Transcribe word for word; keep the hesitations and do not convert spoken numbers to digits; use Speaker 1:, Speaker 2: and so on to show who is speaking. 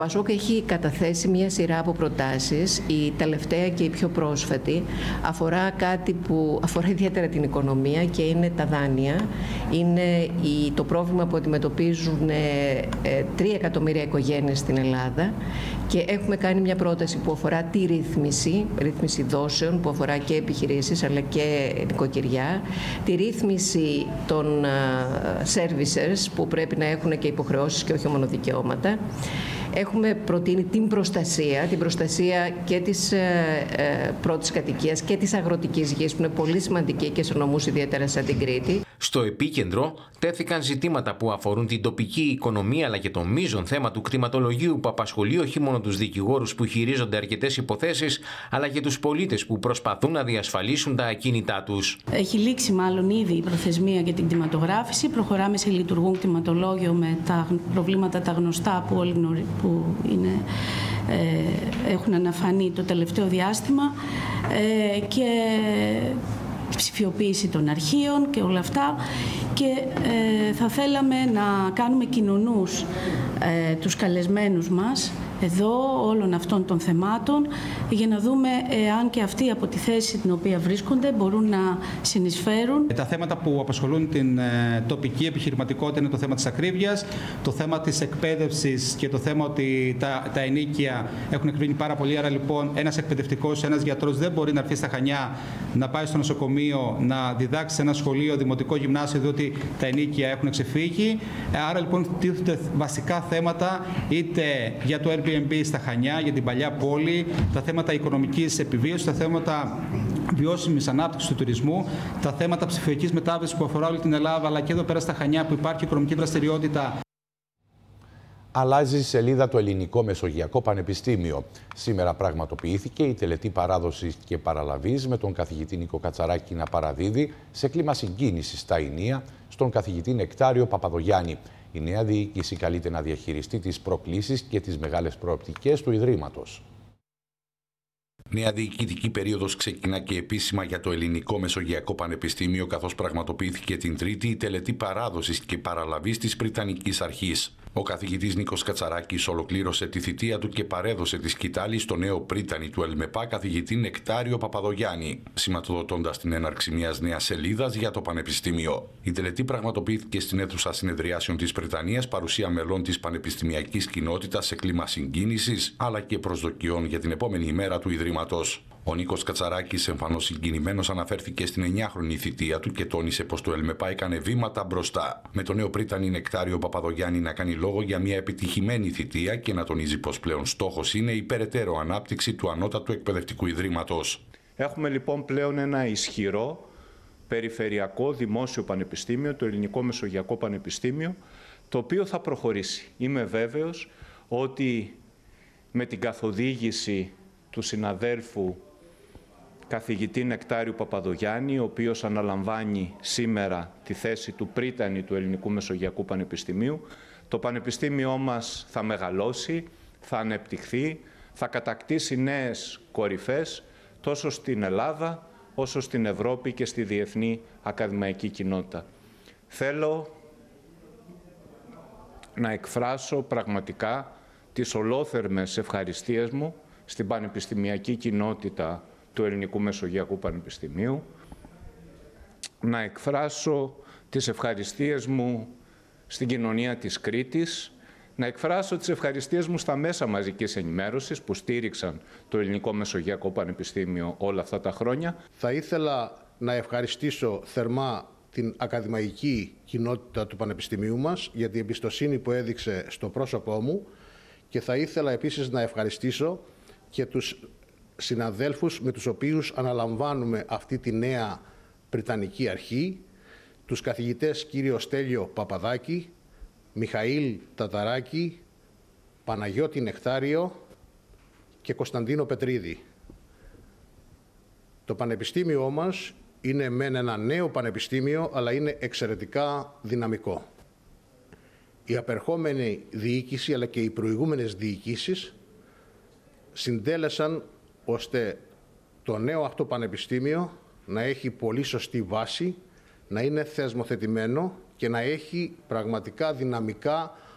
Speaker 1: Ο ΠΑΣΟΚ έχει καταθέσει μία σειρά από προτάσεις. Η τελευταία και η πιο πρόσφατη αφορά κάτι που αφορά ιδιαίτερα την οικονομία και είναι τα δάνεια. Είναι το πρόβλημα που αντιμετωπίζουν τρία εκατομμύρια οικογένειες στην Ελλάδα και έχουμε κάνει μια πρόταση που αφορά τη ρύθμιση, ρύθμιση δόσεων που αφορά και επιχειρήσεις αλλά και νοικοκυριά, τη ρύθμιση των servicers που πρέπει να έχουν και υποχρεώσεις και όχι μόνο δικαιώματα. Έχουμε προτείνει την προστασία, την προστασία και της ε, πρώτης κατοικίας και της αγροτικής γης που είναι πολύ σημαντική και σε νομούς ιδιαίτερα σαν την Κρήτη.
Speaker 2: Στο επίκεντρο τέθηκαν ζητήματα που αφορούν την τοπική οικονομία αλλά και το μείζον θέμα του κτηματολογίου που απασχολεί όχι μόνο τους δικηγόρους που χειρίζονται αρκετές υποθέσεις αλλά και τους πολίτες που προσπαθούν να διασφαλίσουν τα ακίνητά τους.
Speaker 3: Έχει λήξει μάλλον ήδη η προθεσμία για την κτηματογράφηση. Προχωράμε σε λειτουργούν κτηματολόγιο με τα προβλήματα τα γνωστά που όλοι γνωρίζουν, που είναι, ε, έχουν αναφανεί το τελευταίο διάστημα ε, και ψηφιοποίηση των αρχείων και όλα αυτά και ε, θα θέλαμε να κάνουμε κοινωνούς ε, τους καλεσμένους μας εδώ όλων αυτών των θεμάτων για να δούμε αν και αυτοί από τη θέση την οποία βρίσκονται μπορούν να συνεισφέρουν.
Speaker 4: Τα θέματα που απασχολούν την ε, τοπική επιχειρηματικότητα είναι το θέμα της ακρίβειας, το θέμα της εκπαίδευσης και το θέμα ότι τα, τα ενίκια έχουν εκπλύνει πάρα πολύ. Άρα λοιπόν ένας εκπαιδευτικός, ένας γιατρός δεν μπορεί να έρθει στα Χανιά, να πάει στο νοσοκομείο, να διδάξει σε ένα σχολείο, δημοτικό γυμνάσιο, διότι τα ενίκια έχουν ξεφύγει. Άρα λοιπόν τίθενται βασικά θέματα είτε για το Airbnb στα Χανιά, για την παλιά πόλη, τα θέματα οικονομικής επιβίωσης, τα θέματα βιώσιμης ανάπτυξης του τουρισμού, τα θέματα ψηφιακής μετάβασης που αφορά όλη την Ελλάδα, αλλά και εδώ πέρα στα Χανιά που υπάρχει οικονομική δραστηριότητα.
Speaker 5: Αλλάζει η σελίδα το Ελληνικό Μεσογειακό Πανεπιστήμιο. Σήμερα πραγματοποιήθηκε η τελετή παράδοσης και παραλαβής με τον καθηγητή Νίκο Κατσαράκη να παραδίδει σε κλίμα συγκίνησης στα Ηνία στον καθηγητή Νεκτάριο Παπαδογιάννη. Η νέα διοίκηση καλείται να διαχειριστεί τις προκλήσεις και τις μεγάλες προοπτικές του Ιδρύματος.
Speaker 2: Νέα διοικητική περίοδος ξεκινά και επίσημα για το Ελληνικό Μεσογειακό Πανεπιστήμιο, καθώς πραγματοποιήθηκε την Τρίτη η τελετή παράδοσης και παραλαβής της Πριτανικής Αρχής. Ο καθηγητής Νίκος Κατσαράκης ολοκλήρωσε τη θητεία του και παρέδωσε τη σκητάλη στο νέο πρίτανη του ΕΛΜΕΠΑ καθηγητή Νεκτάριο Παπαδογιάννη, σηματοδοτώντας την έναρξη μιας νέας σελίδας για το Πανεπιστήμιο. Η τελετή πραγματοποιήθηκε στην αίθουσα συνεδριάσεων της Πριτανίας, παρουσία μελών της πανεπιστημιακής κοινότητας σε κλίμα συγκίνησης αλλά και προσδοκιών για την επόμενη ημέρα του Ιδρύματος. Ο Νίκος Κατσαράκης, εμφανώς συγκινημένος, αναφέρθηκε στην εννιάχρονη θητεία του και τόνισε πως το ΕΛΜΕΠΑ έκανε βήματα μπροστά. Με τον νέο πρίτανη Νεκτάριο Παπαδογιάννη να κάνει λόγο για μια επιτυχημένη θητεία και να τονίζει πως πλέον στόχος είναι η περαιτέρω ανάπτυξη του Ανώτατου Εκπαιδευτικού Ιδρύματος.
Speaker 6: Έχουμε λοιπόν πλέον ένα ισχυρό περιφερειακό δημόσιο πανεπιστήμιο, το Ελληνικό Μεσογειακό Πανεπιστήμιο, το οποίο θα προχωρήσει. Είμαι βέβαιος ότι με την καθοδήγηση του συναδέλφου καθηγητή Νεκτάριου Παπαδογιάννη, ο οποίος αναλαμβάνει σήμερα τη θέση του πρίτανη του Ελληνικού Μεσογειακού Πανεπιστημίου, το πανεπιστήμιό μας θα μεγαλώσει, θα ανεπτυχθεί, θα κατακτήσει νέες κορυφές τόσο στην Ελλάδα όσο στην Ευρώπη και στη διεθνή ακαδημαϊκή κοινότητα. Θέλω να εκφράσω πραγματικά τις ολόθερμες ευχαριστίες μου στην πανεπιστημιακή κοινότητα του Ελληνικού Μεσογειακού Πανεπιστημίου, να εκφράσω τις ευχαριστίες μου στην κοινωνία της Κρήτης, να εκφράσω τις ευχαριστίες μου στα μέσα μαζικής ενημέρωσης που στήριξαν το Ελληνικό Μεσογειακό Πανεπιστήμιο όλα αυτά τα χρόνια.
Speaker 7: Θα ήθελα να ευχαριστήσω θερμά την ακαδημαϊκή κοινότητα του Πανεπιστημίου μας για την εμπιστοσύνη που έδειξε στο πρόσωπό μου και θα ήθελα επίσης να ευχαριστήσω και τους συναδέλφους με τους οποίους αναλαμβάνουμε αυτή τη νέα Πριτανική Αρχή, τους καθηγητές κύριο Στέλιο Παπαδάκη, Μιχαήλ Ταταράκη, Παναγιώτη Νεκτάριο και Κωνσταντίνο Πετρίδη. Το πανεπιστήμιό μας είναι μεν ένα νέο πανεπιστήμιο, αλλά είναι εξαιρετικά δυναμικό. Η απερχόμενη διοίκηση, αλλά και οι προηγούμενες διοικήσεις συντέλεσαν ώστε το νέο αυτό πανεπιστήμιο να έχει πολύ σωστή βάση, να είναι θεσμοθετημένο και να έχει πραγματικά δυναμικά